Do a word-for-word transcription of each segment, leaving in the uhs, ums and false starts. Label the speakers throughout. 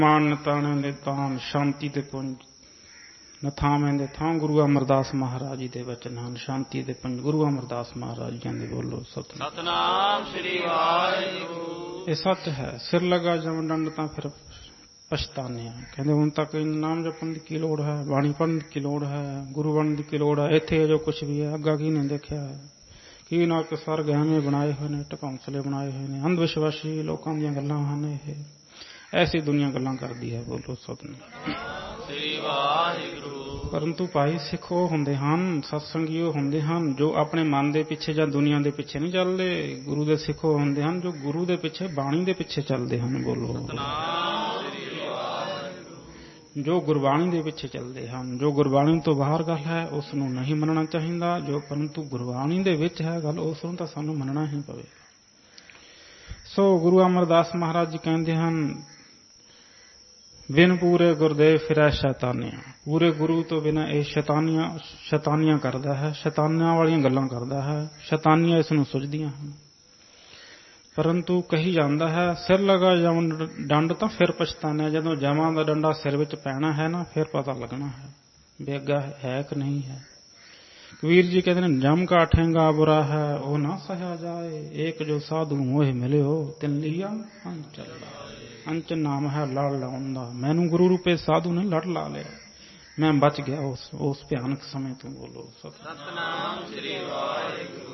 Speaker 1: ਮਾਨ ਨਤਾਣੇ ਦੇ ਤਾਨ ਸ਼ਾਂਤੀ ਦੇ ਪੁੰਜ ਨਥਾਵੇਂ ਦੇ ਥਾਂ ਗੁਰੂ ਅਮਰਦਾਸ ਮਹਾਰਾਜ ਜੀ ਦੇ ਵਚਨ ਹਨ। ਸ਼ਾਂਤੀ ਦੇ ਪੁੰਜ ਗੁਰੂ ਅਮਰਦਾਸ ਮਹਾਰਾਜ ਜੀ ਦੇ ਬੋਲੋ ਸਤਿਨਾਮ
Speaker 2: ਸਤਨਾਮ ਸ੍ਰੀ ਵਾਹਿਗੁਰੂ।
Speaker 1: ਇਹ ਸੱਚ ਹੈ। ਸਿਰ ਲਗਾ ਜਮ ਡੰਡ ਤਾਂ ਫਿਰ ਪਛਤਾਨੇ ਆ। ਕਹਿੰਦੇ ਹੁਣ ਤੱਕ ਨਾਮ ਜਪਣ ਦੀ ਕੀ ਲੋੜ ਹੈ, ਬਾਣੀ ਪੜ੍ਹਨ ਦੀ ਕੀ ਲੋੜ ਹੈ, ਗੁਰੂ ਬਣਨ ਦੀ ਕੀ ਲੋੜ ਹੈ। ਇੱਥੇ ਜੋ ਕੁਛ ਵੀ ਹੈ ਅੱਗਾ ਕੀ ਨਹੀਂ ਦੇਖਿਆ ਹੈ, ਕੀ ਨਾ ਕਿ ਸਰ ਗਹਿਣੇ ਬਣਾਏ ਹੋਏ ਨੇ, ਢਕੌਂਸਲੇ ਬਣਾਏ ਹੋਏ ਨੇ, ਅੰਧ ਵਿਸ਼ਵਾਸੀ ਲੋਕਾਂ ਦੀਆਂ ਗੱਲਾਂ ਹਨ। ਇਹ ਐਸੀ ਦੁਨੀਆ ਗੱਲਾਂ ਕਰਦੀ ਹੈ। ਬੋਲੋ ਸਤਿਨਾਮ
Speaker 2: ਸ੍ਰੀ ਵਾਹਿਗੁਰੂ।
Speaker 1: ਪਰੰਤੂ ਭਾਈ ਸਿੱਖ ਉਹ ਹੁੰਦੇ ਹਨ, ਸਤਸੰਗੀ ਉਹ ਹੁੰਦੇ ਹਨ ਜੋ ਆਪਣੇ ਮਨ ਦੇ ਪਿੱਛੇ ਜਾਂ ਦੁਨੀਆ ਦੇ ਪਿੱਛੇ ਨਹੀਂ ਚੱਲਦੇ। ਗੁਰੂ ਦੇ ਸਿੱਖ ਉਹ ਹੁੰਦੇ ਹਨ ਜੋ ਗੁਰੂ ਦੇ ਪਿੱਛੇ, ਬਾਣੀ ਦੇ ਪਿੱਛੇ ਚੱਲਦੇ ਹਨ। ਬੋਲੋ ਜੋ ਗੁਰਬਾਣੀ ਦੇ ਪਿੱਛੇ ਚੱਲਦੇ ਹਨ। ਜੋ ਗੁਰਬਾਣੀ ਤੋਂ ਬਾਹਰ ਗੱਲ ਹੈ ਉਸ ਨੂੰ ਨਹੀਂ ਮੰਨਣਾ ਚਾਹੀਦਾ। ਜੋ ਪਰੰਤੂ ਗੁਰਬਾਣੀ ਦੇ ਵਿੱਚ ਹੈ ਗੱਲ, ਉਸ ਨੂੰ ਤਾਂ ਸਾਨੂੰ ਮੰਨਣਾ ਹੀ ਪਵੇਗਾ। ਸੋ ਗੁਰੂ ਅਮਰਦਾਸ ਮਹਾਰਾਜ ਜੀ ਕਹਿੰਦੇ ਹਨ, ਬਿਨ ਪੂਰੇ ਗੁਰਦੇਵ ਫਿਰੈ ਸ਼ੈਤਾਨੀਆਂ। ਪੂਰੇ ਗੁਰੂ ਤੋਂ ਬਿਨਾਂ ਇਹ ਸ਼ੈਤਾਨੀਆਂ ਸ਼ੈਤਾਨੀਆਂ ਕਰਦਾ ਹੈ, ਸ਼ੈਤਾਨੀਆਂ ਵਾਲੀਆਂ ਗੱਲਾਂ ਕਰਦਾ ਹੈ। ਸ਼ੈਤਾਨੀਆਂ ਇਸ ਨੂੰ ਸੁਝਦੀਆਂ ਹਨ। ਪਰੰਤੂ ਕਹੀ ਜਾਂਦਾ ਹੈ, ਸਿਰ ਲਗਾ ਜਮ ਡੰਡ ਤਾਂ ਫਿਰ ਪਛਤਾਨਾ। ਜਦੋਂ ਜਮਾਂ ਦਾ ਡੰਡਾ ਸਿਰ ਵਿੱਚ ਪੈਣਾ ਹੈ ਨਾ, ਫਿਰ ਪਤਾ ਲੱਗਣਾ ਹੈ ਬੇਗਾ ਹੈ ਕਿ ਨਹੀਂ ਹੈ। ਕਬੀਰ ਜੀ ਕਹਿੰਦੇ ਨੇ, ਜਮ ਕਾ ਠੇਂਗਾ ਬੁਰਾ ਹੈ ਉਹ ਨਾ ਸਹਿਆ ਜਾਏ, ਏਕ ਜੋ ਸਾਧੂ ਮੋਹ ਮਿਲਿਓ ਤਿਨ ਲਿਆ ਅੰਚਲ। ਅੰਚ ਨਾਮ ਹੈ ਲੜ ਲਾਉਣ ਦਾ। ਮੈਨੂੰ ਗੁਰੂ ਰੂਪੇ ਸਾਧੂ ਨੇ ਲੜ ਲਾ ਲਿਆ, ਮੈਂ ਬਚ ਗਿਆ ਉਸ ਉਸ ਭਿਆਨਕ ਸਮੇਂ ਤੋਂ। ਬੋਲੋ
Speaker 2: ਸਤਨਾਮ ਸ੍ਰੀ ਵਾਹਿਗੁਰੂ।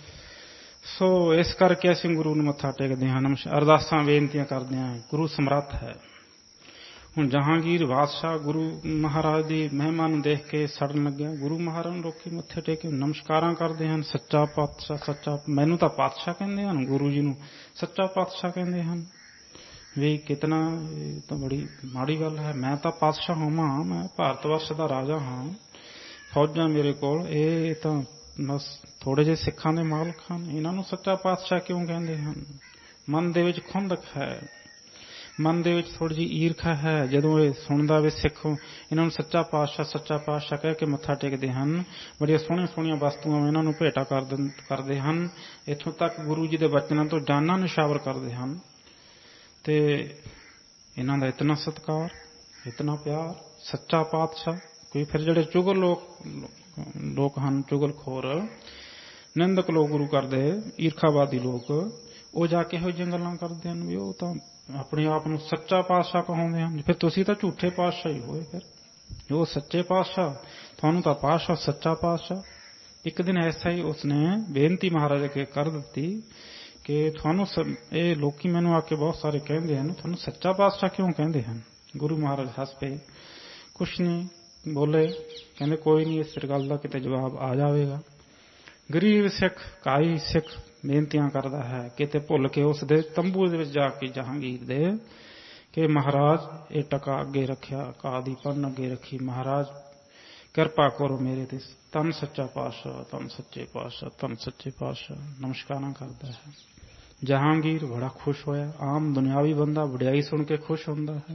Speaker 1: ਸੋ ਇਸ ਕਰਕੇ ਅਸੀਂ ਗੁਰੂ ਨੂੰ ਮੱਥਾ ਟੇਕਦੇ ਹਾਂ, ਅਰਦਾਸਾਂ ਬੇਨਤੀਆਂ ਕਰਦੇ ਹਾਂ। ਗੁਰੂ ਸਮਰੱਥ ਹੈ। ਹੁਣ ਜਹਾਂਗੀਰ ਬਾਦਸ਼ਾਹ ਗੁਰੂ ਮਹਾਰਾਜ ਦੀ ਮਹਿਮਾ ਨੂੰ ਦੇਖ ਕੇ ਸੜਨ ਲੱਗਿਆ। ਗੁਰੂ ਮਹਾਰਾਜ ਨੂੰ ਲੋਕੀ ਮੱਥੇ ਟੇਕ ਕੇ ਨਮਸਕਾਰਾਂ ਕਰਦੇ ਹਨ। ਸੱਚਾ ਪਾਤਸ਼ਾਹ, ਸੱਚਾ। ਮੈਨੂੰ ਤਾਂ ਪਾਤਸ਼ਾਹ ਕਹਿੰਦੇ ਹਨ, ਗੁਰੂ ਜੀ ਨੂੰ ਸੱਚਾ ਪਾਤਸ਼ਾਹ ਕਹਿੰਦੇ ਹਨ। ਵੀ ਕਿਤਨਾ, ਇਹ ਤਾਂ ਬੜੀ ਮਾੜੀ ਗੱਲ ਹੈ। ਮੈਂ ਤਾਂ ਪਾਤਸ਼ਾਹ ਹੋਵਾਂ, ਮੈਂ ਭਾਰਤ ਵਰਸ਼ ਦਾ ਰਾਜਾ ਹਾਂ, ਫੌਜਾਂ ਮੇਰੇ ਕੋਲ। ਇਹ ਤਾਂ ਬਸ ਥੋੜੇ ਜਿਹੇ ਸਿੱਖਾਂ ਦੇ ਮਾਲਕ ਹਨ, ਇਹਨਾਂ ਨੂੰ ਸੱਚਾ ਪਾਤਸ਼ਾਹ ਕਿਉਂ ਕਹਿੰਦੇ ਹਨ। ਮਨ ਦੇ ਵਿੱਚ ਖੁੰਦਕ ਹੈ, ਮਨ ਦੇ ਵਿੱਚ ਥੋੜੀ ਜਿਹੀ ਈਰਖਾ ਹੈ। ਜਦੋਂ ਇਹ ਸੁਣਦਾ ਵੀ ਸਿੱਖ ਇਹਨਾਂ ਨੂੰ ਸੱਚਾ ਪਾਤਸ਼ਾਹ, ਸੱਚਾ ਪਾਤਸ਼ਾਹ ਕਹਿ ਕੇ ਮੱਥਾ ਟੇਕਦੇ ਹਨ, ਬੜੀਆਂ ਸੋਹਣੀਆਂ ਸੋਹਣੀਆਂ ਵਸਤੂਆਂ ਇਹਨਾਂ ਨੂੰ ਭੇਟਾ ਕਰਦੇ ਹਨ। ਇੱਥੋਂ ਤੱਕ ਗੁਰੂ ਜੀ ਦੇ ਬਚਨਾਂ ਤੋਂ ਜਾਨਾਂ ਨਿਸ਼ਾਵਰ ਕਰਦੇ ਹਨ। ਤੇ ਇਹਨਾਂ ਦਾ ਇਤਨਾ ਸਤਿਕਾਰ, ਇਤਨਾ ਪਿਆਰ। ਸੱਚਾ ਪਾਤਸ਼ਾਹ। ਕੋਈ ਫਿਰ ਜਿਹੜੇ ਚੁਗਲ ਲੋਕ ਲੋਕ ਹਨ, ਚੁਗਲਖੋਰ ਨਿੰਦਕ ਲੋਕ ਗੁਰੂ ਕਰਦੇ, ਈਰਖਾਵਾਦੀ ਲੋਕ, ਉਹ ਜਾ ਕੇ ਇਹੋ ਜਿਹੀਆਂ ਗੱਲਾਂ ਕਰਦੇ ਹਨ ਵੀ ਉਹ ਤਾਂ ਆਪਣੇ ਆਪ ਨੂੰ ਸੱਚਾ ਪਾਤਸ਼ਾਹ ਕਹਾਉਂਦੇ ਹਨ। ਫਿਰ ਤੁਸੀਂ ਤਾਂ ਝੂਠੇ ਪਾਤਸ਼ਾਹ ਹੀ ਹੋਏ। ਫਿਰ ਜੋ ਸੱਚੇ ਪਾਤਸ਼ਾਹ, ਤੁਹਾਨੂੰ ਤਾਂ ਪਾਤਸ਼ਾਹ ਸੱਚਾ ਪਾਤਸ਼ਾਹ। ਇੱਕ ਦਿਨ ਐਸਾ ਹੀ ਉਸਨੇ ਬੇਨਤੀ ਮਹਾਰਾਜ ਅੱਗੇ ਕਰ ਦਿੱਤੀ ਕਿ ਤੁਹਾਨੂੰ ਇਹ ਲੋਕੀ ਮੈਨੂੰ ਆ ਕੇ ਬਹੁਤ ਸਾਰੇ ਕਹਿੰਦੇ ਹਨ, ਤੁਹਾਨੂੰ ਸੱਚਾ ਪਾਤਸ਼ਾਹ ਕਿਉਂ ਕਹਿੰਦੇ ਹਨ। ਗੁਰੂ ਮਹਾਰਾਜ ਹੱਸ ਪਏ, ਕੁਛ ਨਹੀਂ ਬੋਲੇ। ਕਹਿੰਦੇ ਕੋਈ ਨਹੀਂ, ਇਸ ਗੱਲ ਦਾ ਕਿਤੇ ਜਵਾਬ ਆ ਜਾਵੇਗਾ। ਗਰੀਬ ਸਿੱਖ, ਕਾਈ ਸਿੱਖ ਬੇਨਤੀਆਂ ਕਰਦਾ ਹੈ, ਕਿਤੇ ਭੁੱਲ ਕੇ ਉਸ ਦੇ ਤੰਬੂ ਦੇ ਵਿੱਚ ਜਾ ਕੇ ਜਹਾਂਗੀਰ ਦੇ ਕਿ ਮਹਾਰਾਜ ਇਹ ਟਕਾ ਅੱਗੇ ਰੱਖਿਆ, ਘਾਹ ਦੀ ਪੰਨ ਅੱਗੇ ਰੱਖੀ, ਮਹਾਰਾਜ ਕਿਰਪਾ ਕਰੋ ਮੇਰੇ ਤੇ। ਧੰਨ ਸੱਚਾ ਪਾਤਸ਼ਾਹ, ਧੰਨ ਸੱਚੇ ਪਾਤਸ਼ਾਹ, ਧੰਨ ਸੱਚੇ ਪਾਤਸ਼ਾਹ ਨਮਸਕਾਰਾਂ ਕਰਦਾ ਹੈ। ਜਹਾਂਗੀਰ ਬੜਾ ਖੁਸ਼ ਹੋਇਆ। ਆਮ ਦੁਨਿਆਵੀ ਬੰਦਾ ਵਡਿਆਈ ਸੁਣ ਕੇ ਖੁਸ਼ ਹੁੰਦਾ ਹੈ,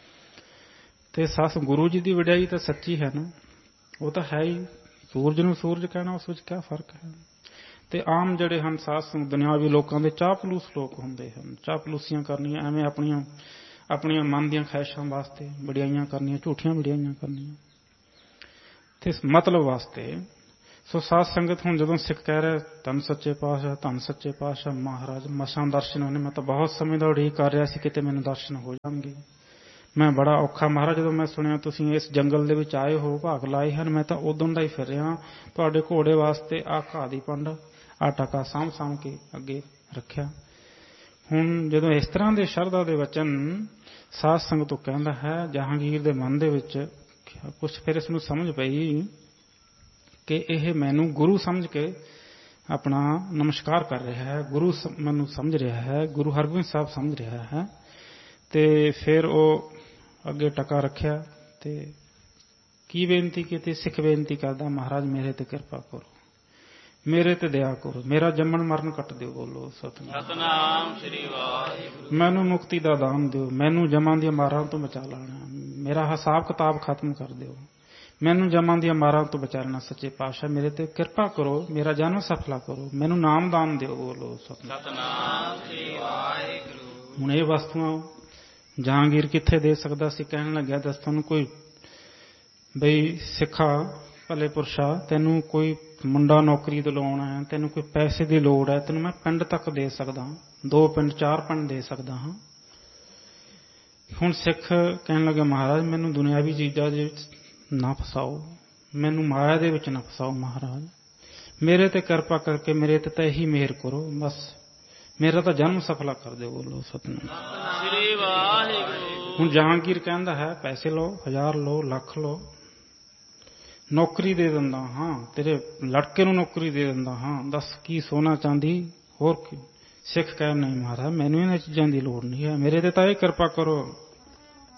Speaker 1: ਤੇ ਸੱਸ ਗੁਰੂ ਜੀ ਦੀ ਵਡਿਆਈ ਤਾਂ ਸੱਚੀ ਹੈ ਨਾ, ਉਹ ਤਾਂ ਹੈ ਹੀ। ਸੂਰਜ ਨੂੰ ਸੂਰਜ ਕਹਿਣਾ, ਉਸ ਵਿੱਚ ਕਿਆ ਫਰਕ ਹੈ। ਤੇ ਆਮ ਜਿਹੜੇ ਹਨ ਸਾਸ ਦੁਨਿਆਵੀ ਲੋਕਾਂ ਦੇ ਚਾਪਲੂਸ ਲੋਕ ਹੁੰਦੇ ਹਨ। ਚਾਪਲੂਸੀਆਂ ਕਰਨੀਆਂ, ਐਵੇਂ ਆਪਣੀਆਂ ਆਪਣੀਆਂ ਮਨ ਦੀਆਂ ਖਹਿਸ਼ਾਂ ਵਾਸਤੇ ਵਡਿਆਈਆਂ ਕਰਨੀਆਂ, ਝੂਠੀਆਂ ਵਡਿਆਈਆਂ ਕਰਨੀਆਂ ਤੇ ਮਤਲਬ ਵਾਸਤੇ। ਸੋ ਸਾਧ ਸੰਗਤ, ਹੁਣ ਜਦੋਂ ਸਿੱਖ ਕਹਿ ਰਿਹਾ ਧੰਨ ਸੱਚੇ ਪਾਤਸ਼ਾਹ, ਧੰਨ ਸੱਚੇ ਪਾਤਸ਼ਾਹ ਮਹਾਰਾਜ, ਮਸਾਂ ਦਰਸ਼ਨ ਹੋਣੇ। ਮੈਂ ਤਾਂ ਬਹੁਤ ਸਮੇਂ ਦਾ ਉਡੀਕ ਕਰ ਰਿਹਾ ਸੀ ਕਿਤੇ ਮੈਨੂੰ ਦਰਸ਼ਨ ਹੋ ਜਾਣਗੇ। ਮੈਂ ਬੜਾ ਔਖਾ ਮਹਾਰਾਜ, ਜਦੋਂ ਮੈਂ ਸੁਣਿਆ ਤੁਸੀਂ ਇਸ ਜੰਗਲ ਦੇ ਵਿੱਚ ਆਏ ਹੋ, ਭਾਗ ਲਾਏ ਹਨ, ਮੈਂ ਤਾਂ ਉਦੋਂ ਦਾ ਹੀ ਫਿਰ ਰਿਹਾ ਤੁਹਾਡੇ ਘੋੜੇ ਵਾਸਤੇ। ਆਹ ਘਾਹ ਦੀ ਪੰਡ, ਆਹ ਟਕਾ ਸਾਂਭ ਸਾਂਭ ਕੇ ਅੱਗੇ ਰੱਖਿਆ। ਹੁਣ ਜਦੋਂ ਇਸ ਤਰ੍ਹਾਂ ਦੇ ਸ਼ਰਧਾ ਦੇ ਵਚਨ ਸਾਧ ਸੰਗਤ ਤੋਂ ਕਹਿੰਦਾ ਹੈ, ਜਹਾਂਗੀਰ ਦੇ ਮਨ ਦੇ ਵਿੱਚ ਕੁਛ ਫਿਰ ਇਸ ਨੂੰ ਸਮਝ ਪਈ ਕਿ ਇਹ ਮੈਨੂੰ ਗੁਰੂ ਸਮਝ ਕੇ ਆਪਣਾ ਨਮਸਕਾਰ ਕਰ ਰਿਹਾ ਹੈ, ਗੁਰੂ ਮੈਨੂੰ ਸਮਝ ਰਿਹਾ ਹੈ, ਗੁਰੂ ਹਰਗੋਬਿੰਦ ਸਾਹਿਬ ਸਮਝ ਰਿਹਾ ਹੈ। ਤੇ ਫਿਰ ਉਹ ਅੱਗੇ ਟਕਾ ਰੱਖਿਆ ਤੇ ਕੀ ਬੇਨਤੀ ਕੀਤੀ। ਸਿੱਖ ਬੇਨਤੀ ਕਰਦਾ, ਮਹਾਰਾਜ ਮੇਰੇ ਤੇ ਕਿਰਪਾ ਕਰੋ, ਮੇਰੇ ਤੇ ਦਇਆ ਕਰੋ, ਮੇਰਾ ਜੰਮਣ ਮਰਨ ਕੱਟ ਦਿਓ। ਬੋਲੋ
Speaker 2: ਸਤਨਾਮ ਸ੍ਰੀ ਵਾਹਿਗੁਰੂ।
Speaker 1: ਮੈਨੂੰ ਮੁਕਤੀ ਦਾ ਦਾਨ ਦਿਓ, ਮੈਨੂੰ ਜਮਾਂ ਦੀਆਂ ਮਾਰਾਂ ਤੋਂ ਬਚਾ ਲੈਣਾ, ਮੇਰਾ ਹਿਸਾਬ ਕਿਤਾਬ ਖਤਮ ਕਰ ਦਿਓ, ਮੈਨੂੰ ਜਮਾਂ ਦੀਆਂ ਮਾਰਾਂ ਤੋਂ ਬਚਾ ਲੈਣਾ। ਸੱਚੇ ਪਾਤਸ਼ਾਹ ਮੇਰੇ ਤੇ ਕਿਰਪਾ ਕਰੋ, ਮੇਰਾ ਜਨਮ ਸਫਲਾ ਕਰੋ, ਮੈਨੂੰ ਨਾਮ ਦਾਨ ਦਿਓ। ਬੋਲੋ
Speaker 2: ਸਤਨਾਮ ਸ੍ਰੀ ਵਾਹਿਗੁਰੂ।
Speaker 1: ਹੁਣ ਇਹ ਵਸਤੂਆਂ ਜਹਾਂਗੀਰ ਕਿੱਥੇ ਦੇ ਸਕਦਾ ਸੀ? ਕਹਿਣ ਲੱਗਿਆ, ਦੱਸ ਤੁਹਾਨੂੰ ਕੋਈ ਬਈ ਸਿੱਖਾ ਭਲੇ ਪੁਰਸ਼ਾ, ਤੈਨੂੰ ਕੋਈ ਮੁੰਡਾ ਨੌਕਰੀ ਦਿਲਾਉਣਾ ਹੈ, ਤੈਨੂੰ ਕੋਈ ਪੈਸੇ ਦੀ ਲੋੜ ਹੈ, ਤੈਨੂੰ ਮੈਂ ਪਿੰਡ ਤੱਕ ਦੇ ਸਕਦਾ, ਦੋ ਪਿੰਡ ਚਾਰ ਪਿੰਡ ਦੇ ਸਕਦਾ ਹਾਂ। ਹੁਣ ਸਿੱਖ ਕਹਿਣ ਲੱਗਾ, ਮਹਾਰਾਜ ਮੈਨੂੰ ਦੁਨਿਆਵੀ ਚੀਜ਼ਾਂ ਦੇ ਵਿੱਚ ਨਾ ਫਸਾਓ, ਮੈਨੂੰ ਮਾਇਆ ਦੇ ਵਿੱਚ ਨਾ ਫਸਾਓ ਮਹਾਰਾਜ, ਮੇਰੇ ਤੇ ਕਿਰਪਾ ਕਰਕੇ ਮੇਰੇ ਤੇ ਤਾਂ ਇਹੀ ਮਿਹਰ ਕਰੋ, ਬਸ ਮੇਰਾ ਤਾਂ ਜਨਮ ਸਫਲਾ ਕਰ ਦਿਓ। ਬੋਲੋ ਸਤਿਨਾਮ
Speaker 2: ਸ੍ਰੀ ਵਾਹਿਗੁਰੂ।
Speaker 1: ਹੁਣ ਜਹਾਂਗੀਰ ਕਹਿੰਦਾ ਹੈ, ਪੈਸੇ ਲਓ, ਹਜ਼ਾਰ ਲਓ, ਲੱਖ ਲਓ, ਨੌਕਰੀ ਦੇ ਦਿੰਦਾ ਹਾਂ, ਤੇਰੇ ਲੜਕੇ ਨੂੰ ਨੌਕਰੀ ਦੇ ਦਿੰਦਾ ਹਾਂ, ਦੱਸ ਕੀ ਸੋਨਾ ਚਾਂਦੀ ਹੋਰ ਕੀ? ਸਿੱਖ ਕਹਿ, ਨਹੀਂ ਮਹਾਰਾਜ ਮੈਨੂੰ ਇਹਨਾਂ ਚੀਜ਼ਾਂ ਦੀ ਲੋੜ ਨਹੀਂ ਹੈ, ਮੇਰੇ ਤੇ ਤਾਂ ਇਹ ਕਿਰਪਾ ਕਰੋ